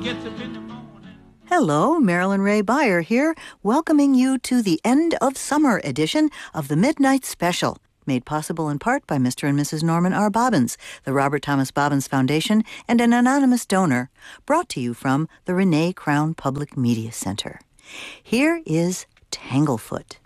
gets up in the morning. Hello, Marilyn Ray Beyer here, welcoming you to the end of summer edition of the Midnight Special, made possible in part by Mr. and Mrs. Norman R. Bobbins, the Robert Thomas Bobbins Foundation, and an anonymous donor, brought to you from the Renee Crown Public Media Center. Here is Tanglefoot.